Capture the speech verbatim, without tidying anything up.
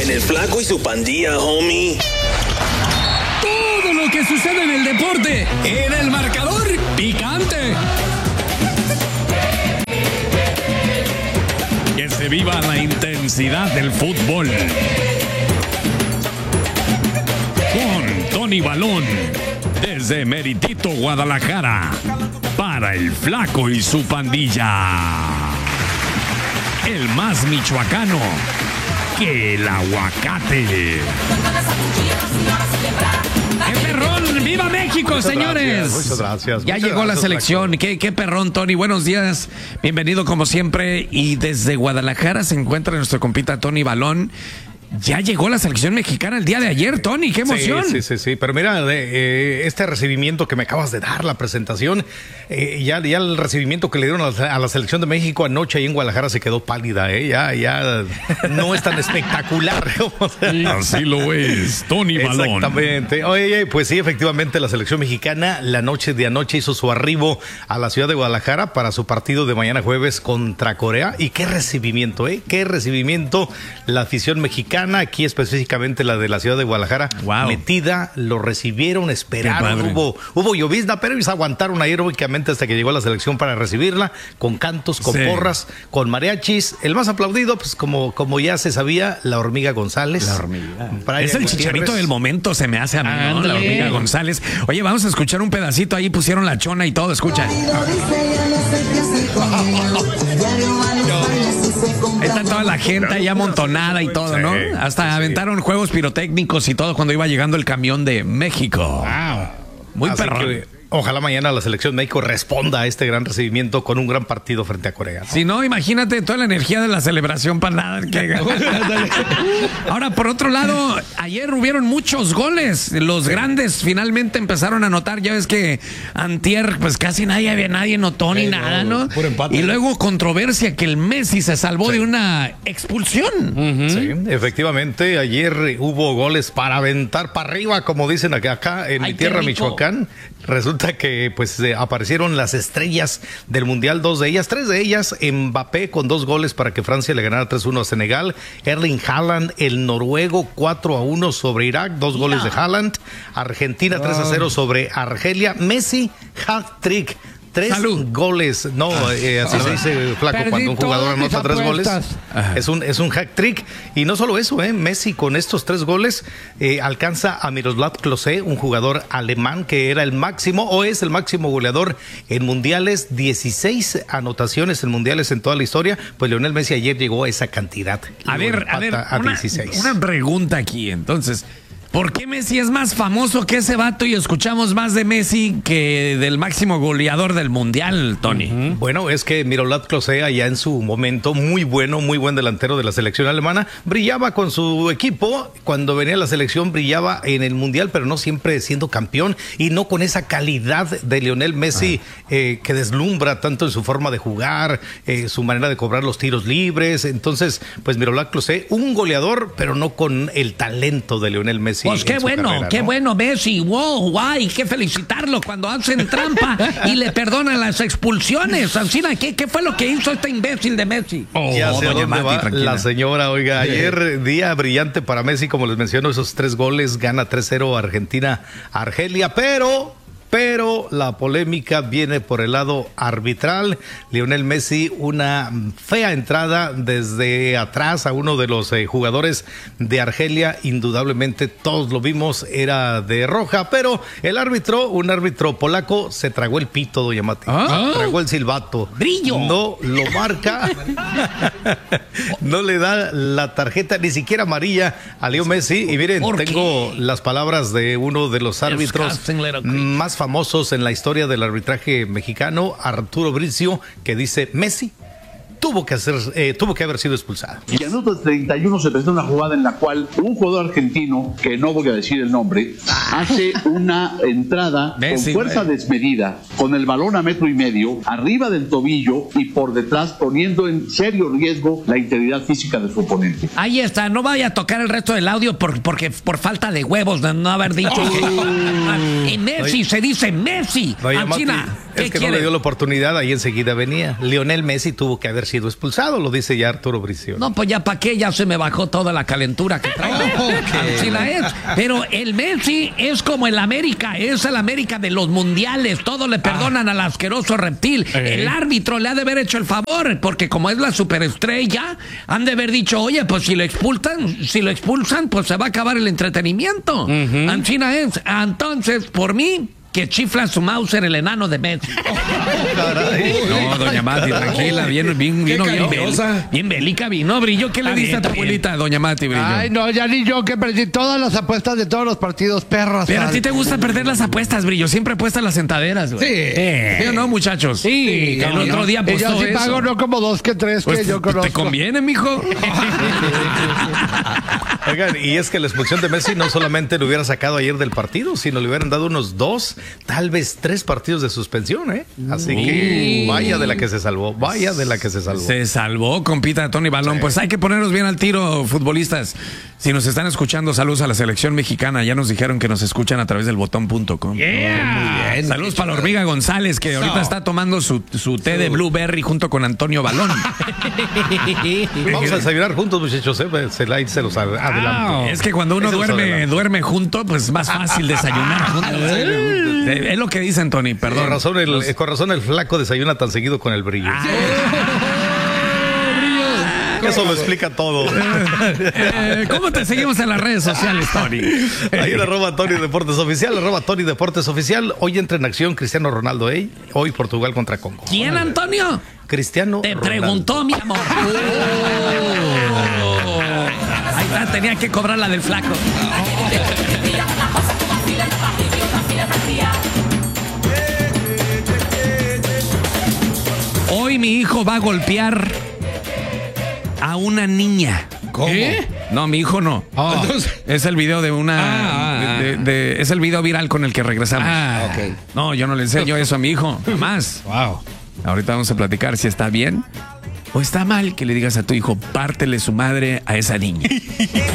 En el Flaco y su Pandilla, homie. Todo lo que sucede en el deporte, en el marcador picante. Que se viva la intensidad del fútbol. Con Tony Balón, desde Meritito, Guadalajara, para el Flaco y su Pandilla. El más michoacano que el aguacate. ¡Qué perrón! ¡Viva México, muchas señores! Gracias, muchas gracias. Ya muchas llegó gracias, la selección. ¿Qué, qué perrón, Tony. Buenos días. Bienvenido como siempre. Y desde Guadalajara se encuentra nuestro compita Tony Balón. Ya llegó la selección mexicana el día de ayer, Tony. ¡Qué emoción! Sí, sí, sí. sí. Pero mira, eh, este recibimiento que me acabas de dar, la presentación, eh, ya, ya el recibimiento que le dieron a la, a la selección de México anoche ahí en Guadalajara se quedó pálida, ¿eh? Ya, ya no es tan espectacular. Así lo es, Tony Balón. Exactamente. Oye, pues sí, efectivamente, la selección mexicana la noche de anoche hizo su arribo a la ciudad de Guadalajara para su partido de mañana jueves contra Corea. Y qué recibimiento, ¿eh? Qué recibimiento la afición mexicana. Aquí específicamente la de la ciudad de Guadalajara, wow. metida, lo recibieron, esperaron, hubo, hubo llovizna, pero ellos aguantaron ahí heroicamente hasta que llegó la selección para recibirla, con cantos, con sí. porras, con mariachis. El más aplaudido, pues como, como ya se sabía, la Hormiga González. La Hormiga. Es el chicharito del momento, se me hace a mí, ¿no? La Hormiga González. Oye, vamos a escuchar un pedacito, ahí pusieron la chona y todo, escucha. Ahí está toda la gente ahí amontonada y todo, ¿no? Hasta sí, aventaron sí. juegos pirotécnicos y todo cuando iba llegando el camión de México. Wow. Muy perrón. Ojalá mañana la selección de México responda a este gran recibimiento con un gran partido frente a Corea, ¿no? Si no, imagínate toda la energía de la celebración para nada. Que... Ahora, por otro lado, ayer hubieron muchos goles. Los grandes finalmente empezaron a anotar. Ya ves que antier, pues casi nadie, nadie notó ni sí, nada, ¿no? Puro empate. Y luego controversia que el Messi se salvó sí. de una expulsión. Uh-huh. Sí, efectivamente, ayer hubo goles para aventar para arriba, como dicen acá, acá en Ay, mi tierra, Michoacán. Resulta que pues eh, aparecieron las estrellas del Mundial, dos de ellas, tres de ellas, Mbappé con dos goles para que Francia le ganara tres uno a Senegal, Erling Haaland, el noruego, cuatro a uno sobre Irak, dos yeah. goles de Haaland, Argentina tres a cero sobre Argelia, Messi, hat-trick. Tres Salud. goles, no, eh, así se dice, Flaco, Perdí cuando un jugador anota tres goles, es un, es un hack trick. Y no solo eso, eh, Messi con estos tres goles eh, alcanza a Miroslav Klose, un jugador alemán que era el máximo, o es el máximo goleador en mundiales, dieciséis anotaciones en mundiales en toda la historia. Pues Lionel Messi ayer llegó a esa cantidad. A ver, a ver, a una, una pregunta aquí, entonces. ¿Por qué Messi es más famoso que ese vato y escuchamos más de Messi que del máximo goleador del mundial, Tony? Uh-huh. Bueno, es que Miroslav Klose ya en su momento, muy bueno, muy buen delantero de la selección alemana, brillaba con su equipo, cuando venía la selección brillaba en el mundial, pero no siempre siendo campeón y no con esa calidad de Lionel Messi ah. eh, que deslumbra tanto en su forma de jugar, eh, su manera de cobrar los tiros libres. Entonces, pues Miroslav Klose, un goleador, pero no con el talento de Lionel Messi. Pues qué bueno, carrera, qué ¿no? bueno Messi, wow, guay, hay que felicitarlo cuando hacen trampa y le perdonan las expulsiones. Ancina, ¿qué, ¿qué fue lo que hizo este imbécil de Messi? Oh, ya sé dónde Mati, va tranquila. La señora, oiga, ayer día brillante para Messi, como les menciono, esos tres goles, gana tres cero Argentina a Argelia, pero... Pero la polémica viene por el lado arbitral. Lionel Messi, una fea entrada desde atrás a uno de los eh, jugadores de Argelia. Indudablemente todos lo vimos, era de roja, pero el árbitro, un árbitro polaco, se tragó el pito, doña Mati. ¿Ah? Tragó el silbato. ¡Brillo! No lo marca. No le da la tarjeta, ni siquiera amarilla a Leo Messi. Y miren, tengo las palabras de uno de los árbitros más famosos en la historia del arbitraje mexicano, Arturo Bricio, que dice: Messi tuvo que hacer, eh, tuvo que haber sido expulsado. Y en minuto treinta y uno se presenta una jugada en la cual un jugador argentino, que no voy a decir el nombre, hace una entrada Messi, con fuerza wey. desmedida, con el balón a metro y medio, arriba del tobillo y por detrás, poniendo en serio riesgo la integridad física de su oponente. Ahí está, no vaya a tocar el resto del audio por, porque por falta de huevos de no haber dicho. Oh. Que... Y Messi, Oye. se dice Messi. Vaya, Mati, Es que no le dio la oportunidad, ahí enseguida venía. Lionel Messi tuvo que haber sido expulsado, lo dice ya Arturo Bricio. No, pues ya para qué, ya se me bajó toda la calentura que traigo. Okay. Sí la es. Pero el Messi es como el América, es el América de los mundiales. Todo le perdonan ah. al asqueroso reptil. Eh. El árbitro le ha de haber hecho el favor, porque como es la superestrella, han de haber dicho, oye, pues si lo expulsan, si lo expulsan, pues se va a acabar el entretenimiento. Uh-huh. Anchina es. Entonces, por mí, que chifla su Mauser el enano de Messi. Oh, no, doña Mati, tranquila, bien, bien, vino bien, bien, bien bélica vino, Brillo. ¿Qué le dice bien, a tu abuelita, doña Mati, Brillo? Ay, no, ya ni yo que perdí todas las apuestas de todos los partidos, perros. Pero a ti te gusta perder las apuestas, Brillo, siempre apuestas las sentaderas, güey. Sí. Eh, ¿Sí o no, muchachos? Sí. El otro no. día apostó yo sí eso. pago no como dos que tres pues, que yo conozco. ¿Te conviene, mijo? Oigan, y es que la expulsión de Messi no solamente lo hubiera sacado ayer del partido, sino le hubieran dado unos dos, tal vez tres partidos de suspensión, ¿eh? Así uh. que vaya de la que se salvó, vaya de la que se salvó. Se salvó, compita Tony Balón. Sí. Pues hay que ponernos bien al tiro, futbolistas. Si nos están escuchando, saludos a la selección mexicana. Ya nos dijeron que nos escuchan a través del botón punto com. Yeah. Oh, muy bien. Saludos para la Hormiga González, que ahorita está tomando su, su té de Blueberry junto con Antonio Balón. Vamos a desayunar juntos, muchachos, ¿eh? Se, la, se los adelanto. Wow. Es que cuando uno duerme, duerme junto, pues es más fácil desayunar juntos. Es lo que dicen, Tony, perdón. Con razón, el, los... con razón el flaco desayuna tan seguido con el Brillo. Ah. Eso lo explica todo. Eh, ¿Cómo te seguimos en las redes sociales, Tony? Ahí en arroba Tony Deportes Oficial, arroba Tony Deportes Oficial. Hoy entra en acción Cristiano Ronaldo, ¿eh? Hoy Portugal contra Congo. ¿Quién, Antonio? Cristiano Te Ronaldo. Preguntó, mi amor. Oh. Ahí está, tenía que cobrar la del flaco. Hoy mi hijo va a golpear a una niña. ¿Cómo? ¿Qué? No, mi hijo no. Oh. Es el video de una... Ah, de, de, de, es el video viral con el que regresamos. Ah, ok. No, yo no le enseño eso a mi hijo. Jamás. Wow. Ahorita vamos a platicar si está bien o está mal que le digas a tu hijo, pártele su madre a esa niña.